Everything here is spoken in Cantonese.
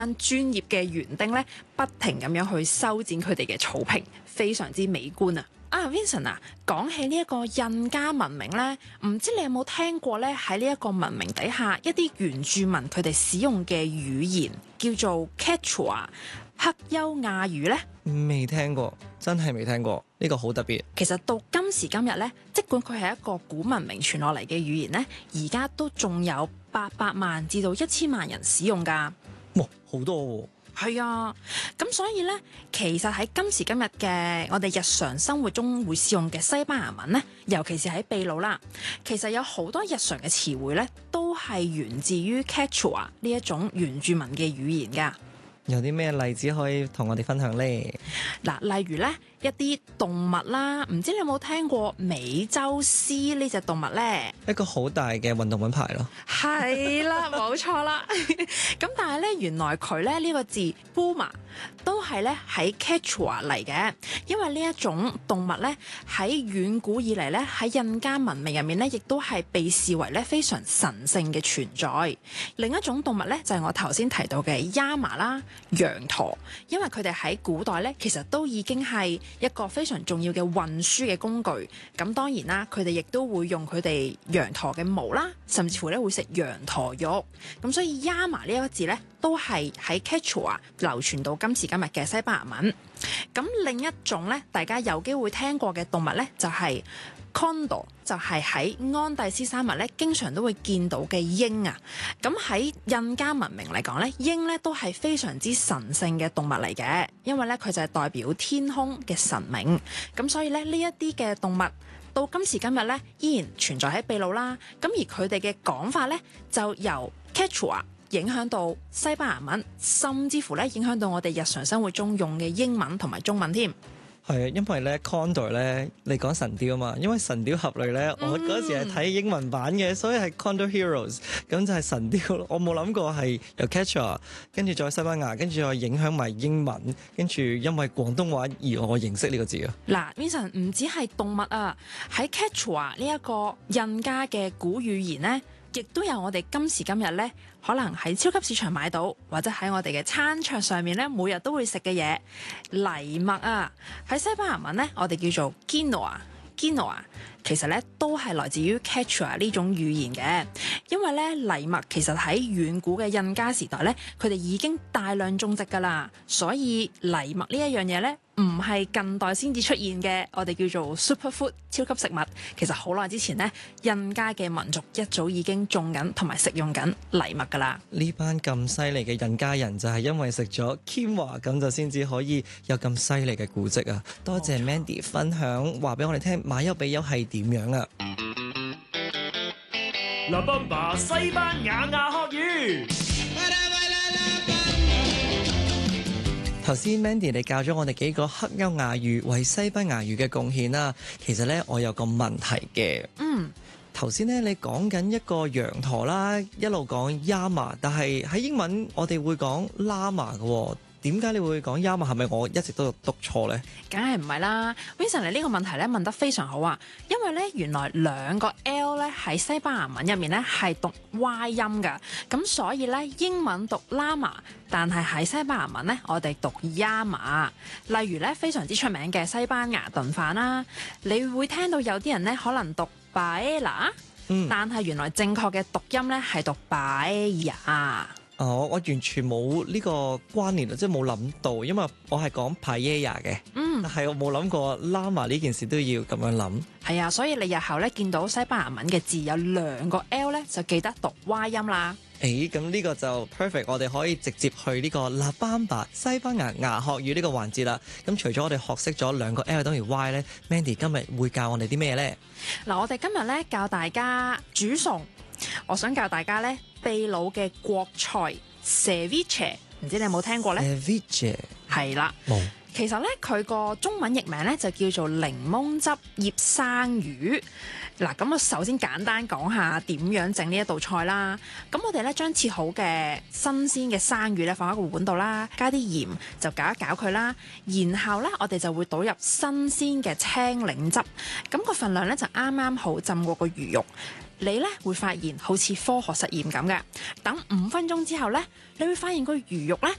專業嘅園丁咧，不停咁樣去修剪佢哋嘅草坪，非常之美觀啊！Vincent 啊，講起呢一個印加文明咧，唔知你有冇聽過咧？喺呢一個文明底下，一啲原住民佢哋使用嘅語言叫做 Quechua 克優亞語咧？ 未聽過，真係未聽過，呢個好特別。 其實到今時今日咧，即管佢係一個古文明傳落嚟嘅語言咧，而家都仲有800萬至到1000萬人使用㗎。 哇，好多喎！ 係啊，咁所以呢，其實喺今時今日嘅我哋日常生活中會使用嘅西班牙文呢，尤其是喺秘魯啦，其實有好多日常嘅詞彙呢，都係源自於 Quechua 呢一種原住民嘅語言㗎。 有啲咩例子可以同我哋分享呢？ 嗱，例如呢，一啲動物啦，唔知你有冇聽過美洲獅呢隻動物呢？ 一個好大嘅運動品牌咯。 係啦，冇錯啦。咁但係咧，原來佢咧呢個字 Puma 都係咧喺 Quechua 嚟嘅，因為呢一種動物咧喺遠古以嚟咧喺印加文明入面咧，亦都係被視為咧非常神聖嘅存在。另一種動物咧就係我頭先提到嘅 Llama 啦，羊駝，因為佢哋喺古代咧其實都已經係一個非常重要嘅運輸嘅工具。咁當然啦，佢哋亦都會用佢哋羊駝嘅毛啦，甚至乎咧會食羊駝肉。咁所以 Llama 呢一個字咧都係喺 Quechua 流傳到今時今日嘅西班牙文。咁另一種咧，大家有機會聽過嘅動物咧，就係 Condor， 就係喺安第斯山脈咧，經常都會見到嘅鷹啊。咁喺印加文明嚟講咧，鷹咧都係非常之神聖嘅動物嚟嘅，因為咧佢就係代表天空嘅神明。咁所以咧呢一啲嘅動物到今時今日咧，依然存在喺秘魯啦。咁而佢哋嘅講法咧，就由 Quechua影響到西班牙文，甚至乎咧影響到我哋日常生活中用嘅英文同埋中文添。 係啊，因為咧 Condor 咧，你講神雕啊嘛，因為神雕俠侶咧，我嗰時係睇英文版嘅，所以係 Condor Heroes，咁就係神雕咯。我冇諗過係由 Quechua，跟住再西班牙，跟住再影響埋英文，跟住因為廣東話而我認識呢個字啊。 嗱 Vincent 唔止係動物啊，喺 Quechua 呢一個印加嘅古語言呢，亦都有我哋今時今日呢，可能喺超級市場買到，或者喺我哋嘅餐桌上面呢，每日都會食嘅嘢，藜麥啊，喺西班牙文呢，我哋叫做 quinoa，其實咧都係來自於 Quechua 呢種語言嘅，因為咧藜麥其實喺遠古嘅印加時代咧，佢哋已經大量種植㗎啦，所以藜麥呢一樣嘢咧唔係近代先至出現嘅，我哋叫做 superfood 超級食物。其實好耐之前咧，印加嘅民族一早已經種緊同埋食用緊藜麥㗎啦。 呢班咁犀利嘅印加人就係因為食咗 quinoa 咁就先至可以有咁犀利嘅古蹟啊！多謝 Mandy 分享，話俾我哋聽馬丘比丘係點樣啊 La Bamba 西班牙雅學語。 頭先 Mandy 你教咗我哋幾個克優亞語為西班牙語嘅貢獻啦，其實呢，我有個問題嘅。頭先咧你講緊一個羊駝啦，一路講 llama， 但係喺英文我哋會講 llama 嘅喎。點解你會講 llama？ 係咪我一直都讀錯呢？ 梗係唔係啦 Vincent 你呢個問題咧問得非常好啊，因為咧原來兩個 L 咧喺西班牙文入面咧係讀 Y 音㗎，咁所以咧英文讀 llama， 但係喺西班牙文咧我哋讀 llama。例如咧非常之出名嘅西班牙燉飯啦，你會聽到有啲人咧可能讀 paella，但係原來正確嘅讀音咧係讀 paella。 我完全冇呢個關聯，即係冇諗到，因為我係講 paella 嘅，但係我冇諗過 llama 呢件事都要咁樣諗。 係啊，所以你日後咧見到西班牙文嘅字有兩個 L 咧，就記得讀 Y 音啦。 咁呢個就 perfect， 我哋可以直接去呢個 La Bamba 西班牙雅學語呢個環節啦。咁除咗我哋學識咗兩個 L 等於 Y 呢 Mandy 今日會教我哋啲咩呢？ 嗱，我哋今日咧教大家煮餸，我想教大家咧秘魯嘅國菜 ceviche， 唔知你有冇聽過呢？ ceviche 係啦， 冇。 其實咧佢個中文譯名咧就叫做檸檬汁醃生魚。嗱，咁我首先簡單講下點樣整呢一道菜啦。咁我哋咧將切好嘅新鮮嘅生魚咧放喺個碗度啦，加啲鹽就攪一攪佢啦。然後咧我哋就會倒入新鮮嘅青檸汁，咁個份量咧就啱啱好浸過個魚肉。 你咧會發現好似科學實驗咁嘅。等5分鐘之後咧，你會發現個魚肉咧